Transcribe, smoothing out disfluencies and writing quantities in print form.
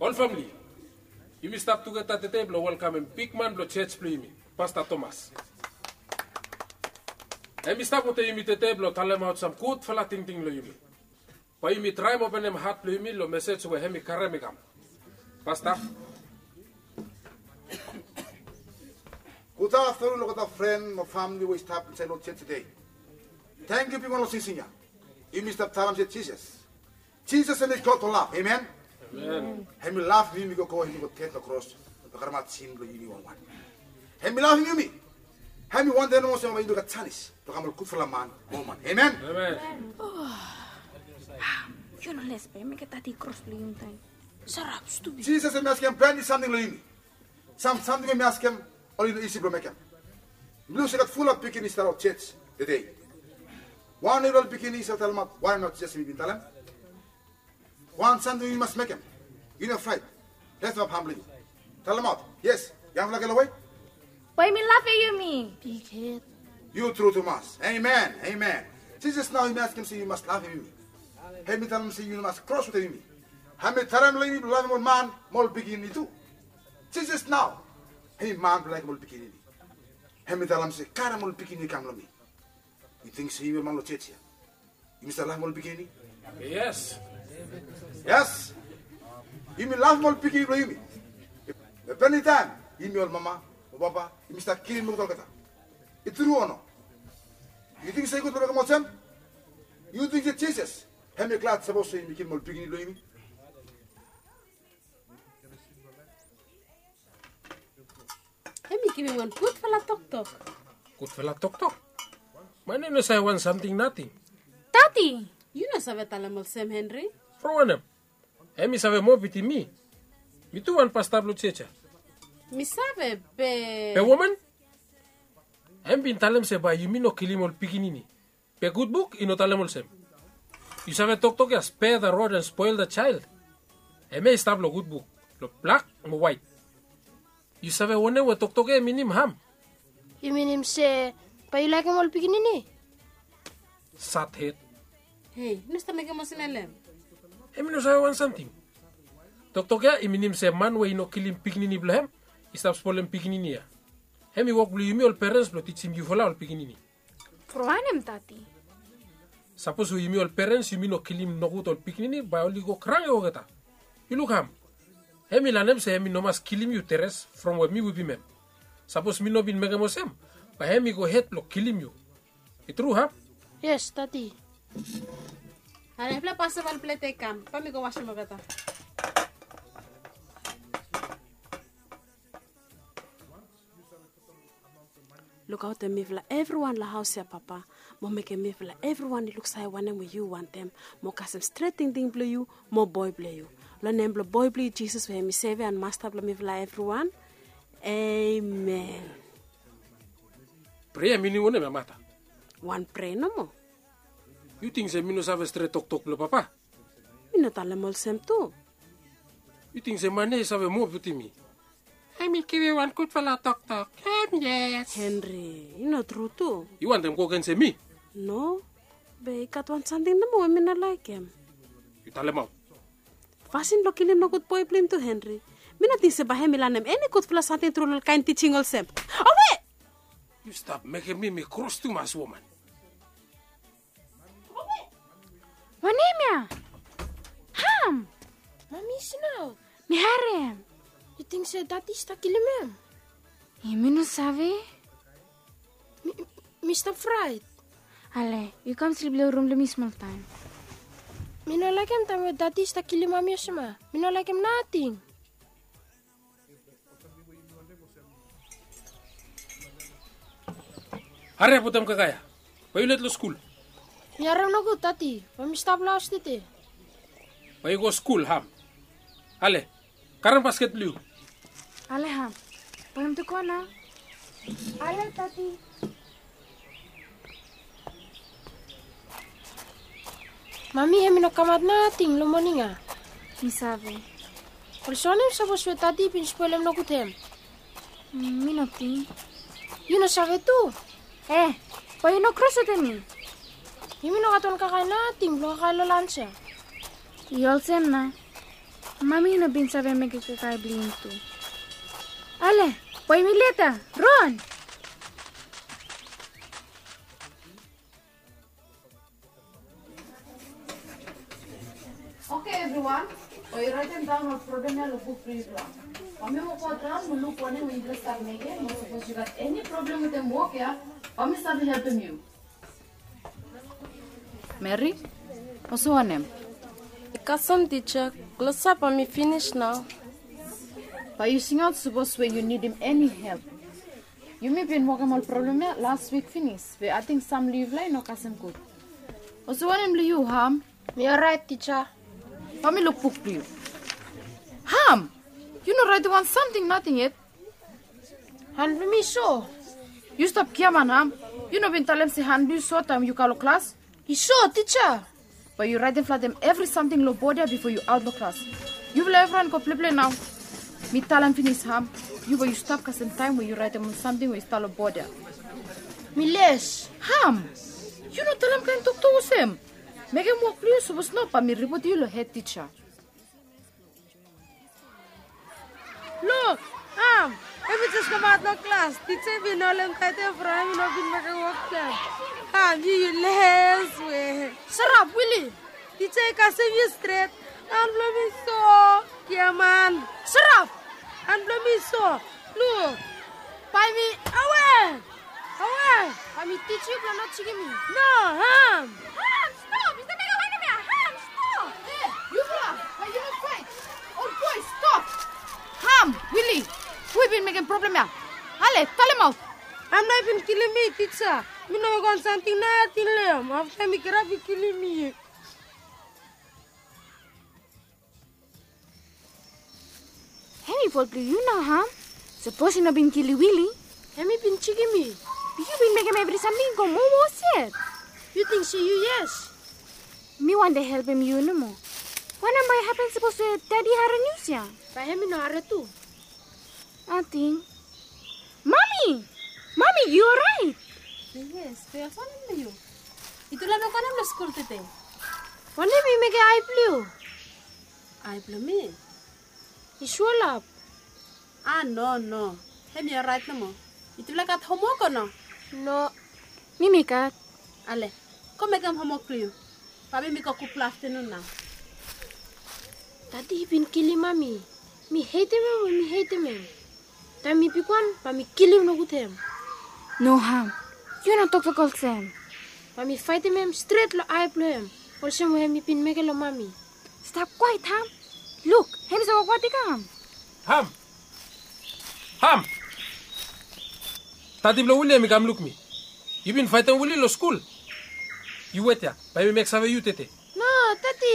All family. You may stop together at the table. Welcome and big man blo church play me, Pastor Thomas. And we stop with the table. Tell them out some good fella ting lo you. But you may try to open them heart play me. Lo message we have me karamigam. Pastor. Good afternoon, look at a friend, my family, we stop and say no church today. Thank you, people, for singing. You missed up time, said Jesus. Jesus and his God to laugh, amen? Amen. And we laugh, we go, and we go take the cross, the Karamat sin, the Yuni one. And we laugh, you. And we want them also to look at Tanis, to come good for a man, woman, amen? Amen. You know, let's pay me get that cross playing time. Sarap, stupid. Jesus and ask him, brandy something, Lini. Something we ask him. Only the easy make him. Blue got full of bikini star of church today. 1 year old bikini is a talent. Why not just be talent? One Sunday we must make him. You know, fight. Let's not humbly. Tell him out. Yes, young like away. Why me laugh at you, me? Big head. You true to mass. Amen. Amen. Jesus now he ask him, say you must laugh at me. Hey, me tell him, say you must cross with me. How me tell him, lady, love him, man, more bikini too. Jesus now. Hey man, like mol bikini. Hey me dalam se cara mol bikini kam lomi. You think see you man lo chetia? You mister lah mol bikini? Yes. Yes. You me love mol bikini lo yumi. Every time, you me ol mama, o papa, you mister killing mo kata. It's true or no? You think say good lo kamosem? You think it's Jesus? Hey me glad supposed to me kill mol bikini lo yumi. Let me give you one good fella talk. Good fella talk. My name is I want something nothing. Tati! You know sabe talamol Sam Henry? For one of them. Sabe more piti me. Me too want pastor blo checha. Mi sabe be... Pe woman? Been talem se ba you no kilimol pikinini. Pe good book ino talemol sem. You sabe talk ya spare the rod and spoil the child. Stop lo good book. Lo black mo white. You sabe one we talk minim ham. You mean him say, but you like him all beginning? Sat head. Hey, no está mega mosinelem. No sabe want something. Talk ya iminim se man we no kilim pikinini blahem. Stop spoiling pikinini ya. Hemi walk blue you all parents blo teach him you follow pikinini. For one him, Tati. Suppose you all parents you no kilim no good all pikinini by only go crying over that. You look ham. Hemi lanem se hemi no mas kilim you teres from where me will be mem. Suppose me no bin mega mosem, but hemi go head block kilim you. It true, huh? Yes, Tati. Hale hepla pasa val plate cam. Pa mi go wash mo beta. Look out and me vla everyone la house ya papa. Mo make me vla everyone looks like one with you want them. Mo kasem straight thing blue you, mo boy blue you. Lo name blo boy blue Jesus for him savior and master blo me vla everyone. Amen. Pray mini one me mata. One pray no mo. You think se mino save straight talk lo papa? Mi no tale mol sem tu. You think se mane save mo puti mi? I give you one good fella talk. Yes. Henry, you know true too. You want them go against me? No. Be kat want something no mo me na like him. You tell him out. Fasin lo kilim no good boy blame to Henry. Mina tin se bahe milanem any good fella something true lo kind teaching all sem. Oh wait. You stop making me cross too much woman. Wanemia? Ham! Mommy, snow. Ni harem. You think so Tati is killing him? Imi no sabe? Mr. Fried. Ale, you come sleep in the room the mismo time. Me no like him time with Tati is killing mommy sama. Me no like him nothing. Hurry putam kagaya. Why you let lo school? Yaram no good Tati. Mommy stop last it. Why you go school ham? Ale, karan basket blue. Ale ham. Param to kona. Ale Tati. Mami, hemi no come out nothing, lo moninga. Mi sabe. Also, I'm supposed to Tati pin spoil him no good him. Mi no ti. You no sabe tu. Why you no cross with me? Hemi no katon kakay nothing, lo kakay lo lansa. You all same na. Mami na bin sabi magkakaibling to. Ale, boy Mileta, Ron! Okay, everyone. We're writing down our program and book pre-plan. Kami mo po down, mulu po ni English start making. Suppose you got any problem with them work, yeah? Kami start helping you. Mary, what's your name? Kasam teacher, close up and me finish now. But you sing out suppose when you need him any help. You may be working on problem last week finish. But I think some leave line or Kasam good. What's your name, you, Ham? Me alright teacher. Let me look book for you. Ham, you know right want something, nothing yet. Hand me so. You stop Kiaman, Ham. You know been telling say hand you so time you call class. You sure teacher? But you write them for them every something low border before you out the class. You will everyone go play now. Me tell them finish Ham. You will you stop cause in time when you write them on something with style of border. Me less. Ham, you know tell them can talk to him. Make him work please suppose no but me report you the head teacher. Look, if we just come out of class, teacher be no long time for him no been make a work plan. You less way. Shut up, Willie. Teacher can save you straight. And blow me so. Yeah, man. Shut up. And blow me so. Look. By me. Away. Away. I mean, teach you, but not chicken me. No, Ham. Ham, stop. Is that me? Ham, stop. Hey, you are you not fight? Oh, boy, stop. Ham, Willie. We've been making problem here. Ale, tell him out. I'm not even killing me, teacher. Me know got something nothing lem. After me grab you killing me. Hey, what do you know, Ham? Suppose you not been killing Willie? Have you been checking me? You been making every something go more said. You think so? You yes. Me want to help him, you no more. When am I happen supposed to Daddy had a news ya? By him in a too. I think. Mommy, you alright? Yes, kaya saan na yun? Ito lang ako na school today. When did we make eye blue? Ay, plumi. You sure up? No. Hey, me alright na mo. Ito lang at homework ko, no? No. Mimi kat. Ale, come make homework for you. Pabi mi ko cook afternoon na. Daddy been killing mommy. Me hate him. Then me pick one, but me kill him no good him. No, Ham. You not talk to call Sam. But me fight him straight lo eye blue him. Or some way me pin make lo mommy. Stop quiet, Ham. Look, him is what they come. Ham! Tati blo William come look me. You been fighting Willie lo school. You wait ya. By me make save you tete. No, Daddy.